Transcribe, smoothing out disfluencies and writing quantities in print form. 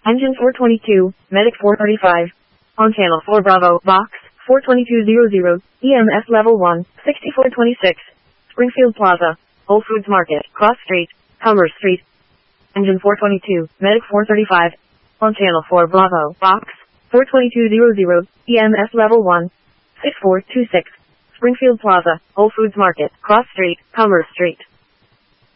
Engine 422, Medic 435. On channel 4 Bravo, box 42200, EMS level 1, 6426. Springfield Plaza, Whole Foods Market, Cross Street, Commerce Street. Engine 422, Medic 435. On channel 4 Bravo, box 42200, EMS level 1, 6426. Springfield Plaza, Whole Foods Market, Cross Street, Commerce Street.